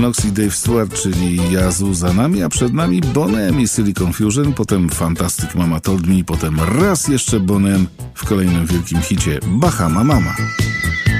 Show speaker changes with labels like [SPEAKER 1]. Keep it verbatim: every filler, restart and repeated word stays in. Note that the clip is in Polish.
[SPEAKER 1] Knox i Dave Stewart, czyli Yazoo za nami, a przed nami Bonham i Silicon Fusion, potem Fantastic Mama Told Me, potem raz jeszcze Bonham w kolejnym wielkim hicie Bahama Mama.